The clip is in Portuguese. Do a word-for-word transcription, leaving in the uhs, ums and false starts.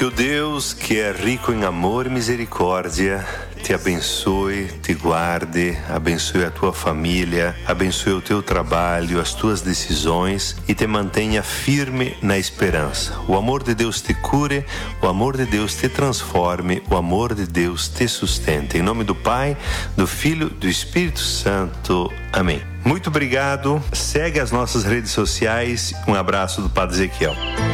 Que o Deus que é rico em amor e misericórdia te abençoe, te guarde, abençoe a tua família, abençoe o teu trabalho, as tuas decisões e te mantenha firme na esperança. O amor de Deus te cure, o amor de Deus te transforme, o amor de Deus te sustente. Em nome do Pai, do Filho, do Espírito Santo. Amém. Muito obrigado. Segue as nossas redes sociais. Um abraço do Padre Ezequiel.